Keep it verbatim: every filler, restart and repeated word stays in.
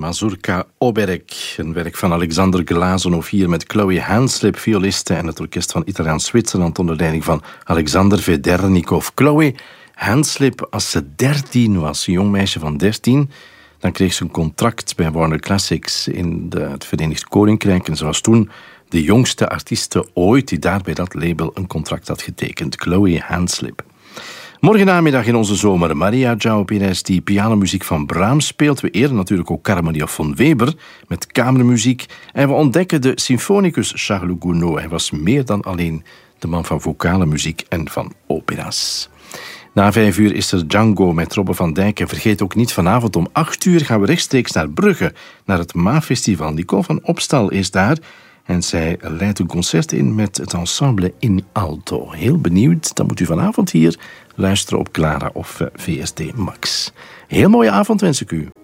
Mazurka Oberek, een werk van Alexander Glazunov hier met Chloe Hanslip, violiste, en het orkest van Italiaans-Zwitserland onder leiding van Alexander Vedernikov. Chloe Hanslip, als ze dertien was, een jong meisje van dertien, dan kreeg ze een contract bij Warner Classics in de, het Verenigd Koninkrijk en ze was toen de jongste artieste ooit die daar bij dat label een contract had getekend. Chloe Hanslip. Morgen namiddag in onze zomer Maria João Pires die pianomuziek van Brahms speelt. We eren natuurlijk ook Karmeliaf von Weber met kamermuziek. En we ontdekken de symfonicus Charles Gounod. Hij was meer dan alleen de man van vocale muziek en van opera's. Na vijf uur is er Django met Robbe van Dijk. En vergeet ook niet, vanavond om acht uur gaan we rechtstreeks naar Brugge, naar het Maafestival. Nicole van Opstal is daar. En zij leidt een concert in met het ensemble In Alto. Heel benieuwd, dan moet u vanavond hier luisteren op Clara of V S D Max. Heel mooie avond wens ik u.